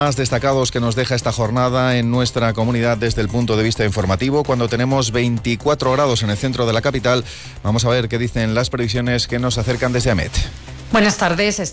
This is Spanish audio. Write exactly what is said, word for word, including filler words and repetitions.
Más destacados que nos deja esta jornada en nuestra comunidad desde el punto de vista informativo, cuando tenemos veinticuatro grados en el centro de la capital. Vamos a ver qué dicen las previsiones que nos acercan desde AMET. Buenas tardes.